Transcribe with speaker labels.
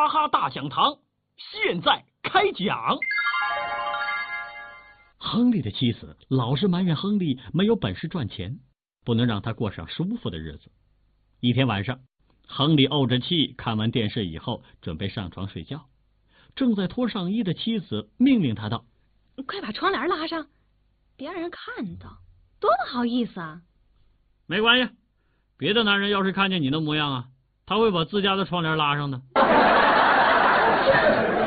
Speaker 1: 哈大讲堂现在开讲。亨利的妻子老是埋怨亨利没有本事赚钱，不能让他过上舒服的日子。一天晚上，亨利怄着气看完电视以后，准备上床睡觉。正在脱上衣的妻子命令他道：“
Speaker 2: 快把窗帘拉上，别让人看到，多不好意思啊！”
Speaker 1: 没关系，别的男人要是看见你的模样啊，他会把自家的窗帘拉上的。